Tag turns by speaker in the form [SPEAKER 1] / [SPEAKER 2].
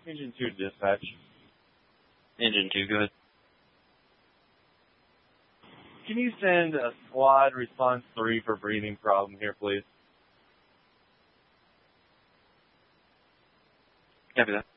[SPEAKER 1] Engine 2 dispatch.
[SPEAKER 2] Engine 2, go ahead.
[SPEAKER 1] Can you send a squad response 3 for breathing problem here, please?
[SPEAKER 2] Copy that.